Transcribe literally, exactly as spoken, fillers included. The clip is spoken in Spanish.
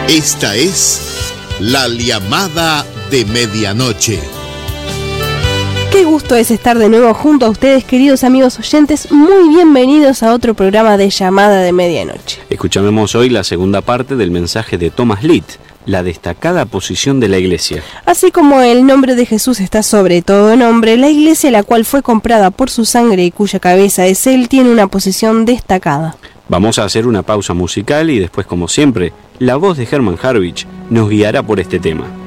Esta es La Llamada de Medianoche. Qué gusto es estar de nuevo junto a ustedes, queridos amigos oyentes. Muy bienvenidos a otro programa de Llamada de Medianoche. Escuchamos hoy la segunda parte del mensaje de Thomas Litt, la destacada posición de la Iglesia. Así como el nombre de Jesús está sobre todo nombre, la Iglesia, la cual fue comprada por su sangre y cuya cabeza es Él, tiene una posición destacada. Vamos a hacer una pausa musical y después, como siempre, la voz de Herman Harwich nos guiará por este tema.